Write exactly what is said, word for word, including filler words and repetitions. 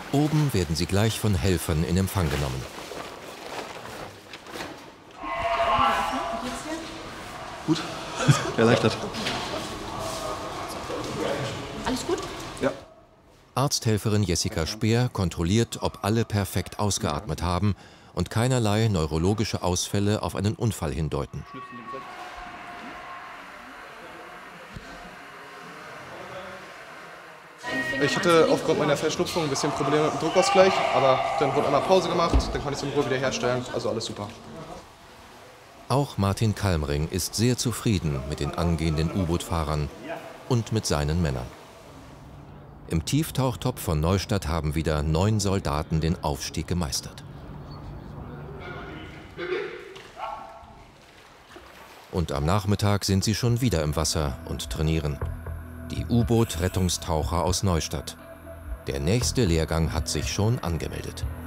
Oben werden sie gleich von Helfern in Empfang genommen. Gut, erleichtert. Alles gut? Ja. Arzthelferin Jessica Speer kontrolliert, ob alle perfekt ausgeatmet haben und keinerlei neurologische Ausfälle auf einen Unfall hindeuten. Ich hatte aufgrund meiner Verschnupfung ein bisschen Probleme mit dem Druckausgleich, aber dann wurde einmal Pause gemacht, dann konnte ich es in Ruhe wieder herstellen, also alles super. Auch Martin Kalmring ist sehr zufrieden mit den angehenden U-Boot-Fahrern und mit seinen Männern. Im Tieftauchtopf von Neustadt haben wieder neun Soldaten den Aufstieg gemeistert. Und am Nachmittag sind sie schon wieder im Wasser und trainieren. Die U-Boot-Rettungstaucher aus Neustadt. Der nächste Lehrgang hat sich schon angemeldet.